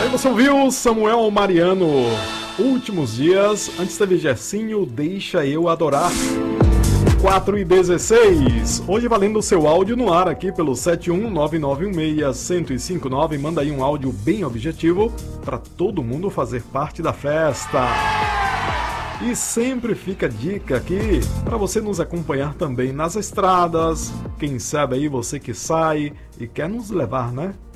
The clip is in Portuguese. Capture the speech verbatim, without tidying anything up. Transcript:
Aí você ouviu Samuel Mariano, Últimos Dias, antes teve Gersinho, Deixa Eu Adorar. quatro e dezesseis, hoje valendo o seu áudio no ar aqui pelo sete um nove nove um seis, zero zero cinco nove, manda aí um áudio bem objetivo para todo mundo fazer parte da festa. E sempre fica dica aqui para você nos acompanhar também nas estradas, quem sabe aí você que sai e quer nos levar, né,